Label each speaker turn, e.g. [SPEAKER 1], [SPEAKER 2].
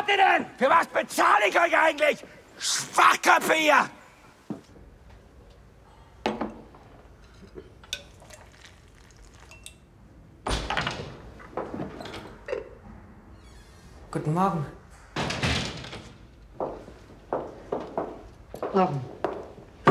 [SPEAKER 1] wart ihr denn? Für was bezahle ich euch eigentlich? Schwachköpfe hier!
[SPEAKER 2] Guten Morgen. Morgen.